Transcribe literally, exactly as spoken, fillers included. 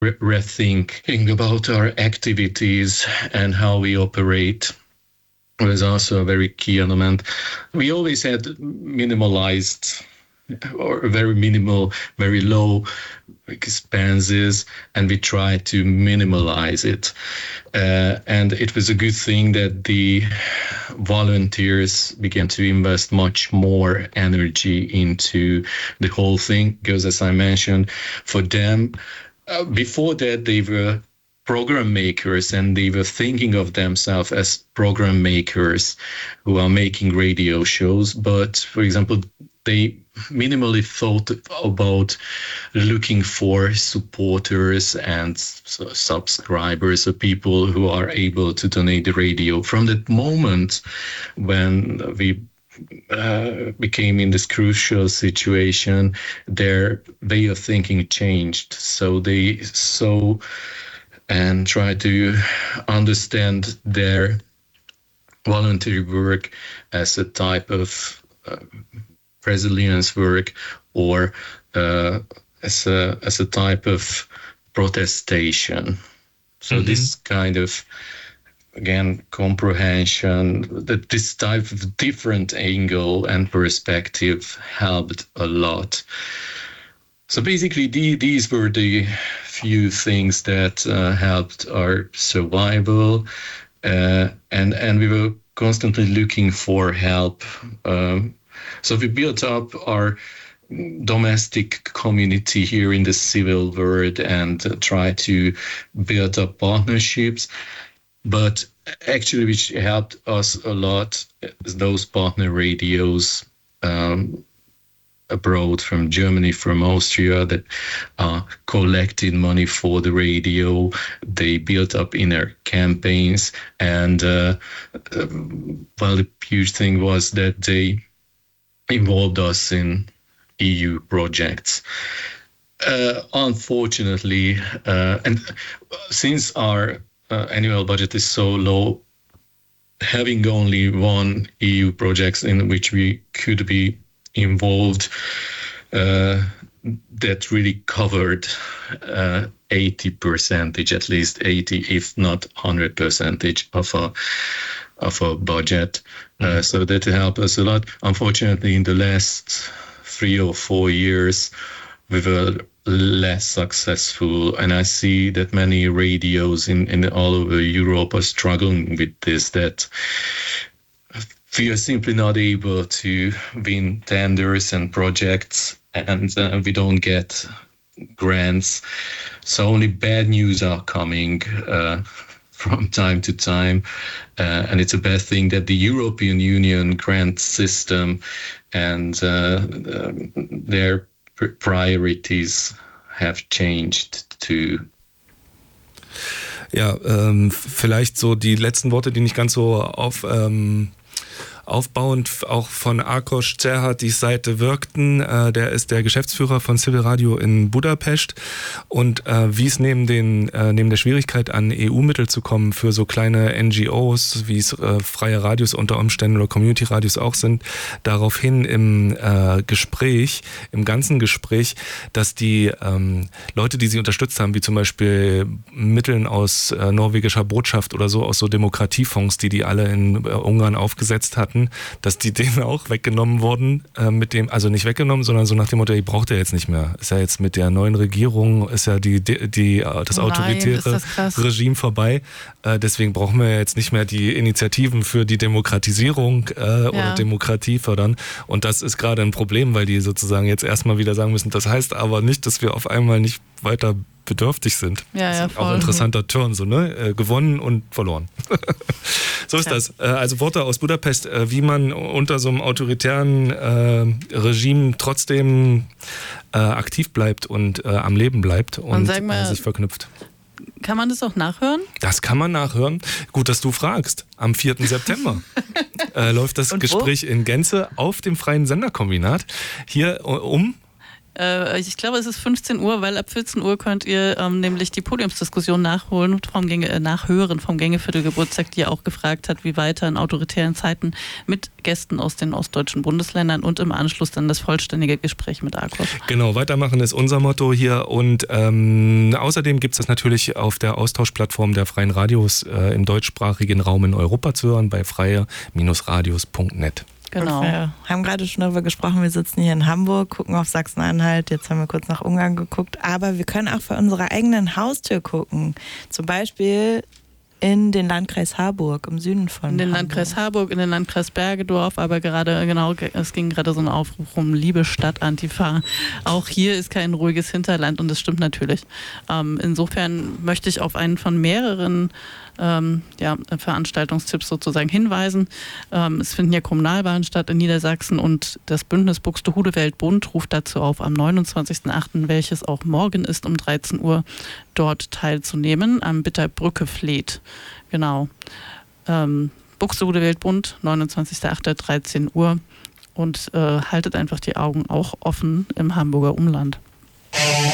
re- rethinking about our activities and how we operate was also a very key element. We always had minimalized or very minimal, very low expenses, and we tried to minimalize it. Uh, and it was a good thing that the volunteers began to invest much more energy into the whole thing, because as I mentioned, for them, uh, before that, they were program makers, and they were thinking of themselves as program makers who are making radio shows. But for example, they minimally thought about looking for supporters and subscribers, or people who are able to donate the radio. From that moment when we uh, became in this crucial situation, their way of thinking changed. So they saw and try to understand their voluntary work as a type of uh, resilience work, or uh, as a as a type of protestation. So mm-hmm. this kind of, again, comprehension, that this type of different angle and perspective helped a lot. So basically, the, these were the few things that uh, helped our survival, uh, and and we were constantly looking for help. Um, so we built up our domestic community here in the civil world and uh, tried to build up partnerships. But actually, which helped us a lot is those partner radios Um, abroad, from Germany, from Austria, that uh, collected money for the radio. They built up inner campaigns, and uh, uh, well, the huge thing was that they involved us in E U projects. Uh, unfortunately, uh, and since our uh, annual budget is so low, having only one E U project in which we could be involved, uh, that really covered uh, eighty percentage, at least eighty, if not one hundred percentage of a of a budget. Mm-hmm. Uh, so that helped us a lot. Unfortunately, in the last three or four years, we were less successful, and I see that many radios in, in all over Europe are struggling with this, that we are simply not able to win tenders and projects, and uh, we don't get grants. So only bad news are coming uh, from time to time. Uh, and it's a bad thing that the European Union grant system and uh, um, their pr- priorities have changed too. Ja, ähm, vielleicht so die letzten Worte, die nicht ganz so auf... Ähm aufbauend auch von Ákos Cserha, die Seite wirkten. Äh, der ist der Geschäftsführer von Civil Radio in Budapest. Und äh, wie es neben, den, äh, neben der Schwierigkeit an E U-Mittel zu kommen für so kleine N G Os, wie es äh, freie Radios unter Umständen oder Community-Radios auch sind, daraufhin im äh, Gespräch, im ganzen Gespräch, dass die ähm, Leute, die sie unterstützt haben, wie zum Beispiel Mitteln aus äh, norwegischer Botschaft oder so, aus so Demokratiefonds, die die alle in äh, Ungarn aufgesetzt hatten, dass die denen auch weggenommen wurden, äh, mit dem, also nicht weggenommen, sondern so nach dem Motto, die braucht er jetzt nicht mehr. Ist ja jetzt mit der neuen Regierung, ist ja die, die, die das oh autoritäre nein, das Regime vorbei. Äh, deswegen brauchen wir jetzt nicht mehr die Initiativen für die Demokratisierung äh, ja. oder Demokratie fördern. Und das ist gerade ein Problem, weil die sozusagen jetzt erstmal wieder sagen müssen, das heißt aber nicht, dass wir auf einmal nicht weiter bedürftig sind. Ja, das ja, ist auch ein interessanter Turn, so, ne? Äh, gewonnen und verloren. So ist ja. das. Äh, also Worte aus Budapest, äh, wie man unter so einem autoritären äh, Regime trotzdem äh, aktiv bleibt und äh, am Leben bleibt und, und sag mal, äh, sich verknüpft. Kann man das auch nachhören? Das kann man nachhören. Gut, dass du fragst. Am vierten September äh, läuft das Gespräch in Gänze auf dem Freien Senderkombinat. Hier um Äh, ich glaube, es ist fünfzehn Uhr, weil ab vierzehn Uhr könnt ihr ähm, nämlich die Podiumsdiskussion nachholen, vom Gänge, äh, nachhören vom Gängeviertelgeburtstag, die ja auch gefragt hat, wie weiter in autoritären Zeiten mit Gästen aus den ostdeutschen Bundesländern und im Anschluss dann das vollständige Gespräch mit Akos. Genau, weitermachen ist unser Motto hier und ähm, außerdem gibt es das natürlich auf der Austauschplattform der Freien Radios äh, im deutschsprachigen Raum in Europa zu hören bei freie Radios punkt net. Genau. Wir haben gerade schon darüber gesprochen, wir sitzen hier in Hamburg, gucken auf Sachsen-Anhalt, jetzt haben wir kurz nach Ungarn geguckt, aber wir können auch vor unserer eigenen Haustür gucken. Zum Beispiel in den Landkreis Harburg, im Süden von In den Hamburg. Landkreis Harburg, in den Landkreis Bergedorf, aber gerade, genau, es ging gerade so ein Aufruf um Liebe Stadt Antifa. Auch hier ist kein ruhiges Hinterland und das stimmt natürlich. Ähm, insofern möchte ich auf einen von mehreren ähm, ja, Veranstaltungstipps sozusagen hinweisen. Ähm, es finden ja Kommunalwahlen statt in Niedersachsen und das Bündnis Buxtehude Weltbund ruft dazu auf, am neunundzwanzigsten achten, welches auch morgen ist, um dreizehn Uhr dort teilzunehmen, am Bitterbrücke Fleet. Genau. Ähm, Buxtehude Weltbund, neunundzwanzigsten achten, dreizehn Uhr und äh, haltet einfach die Augen auch offen im Hamburger Umland.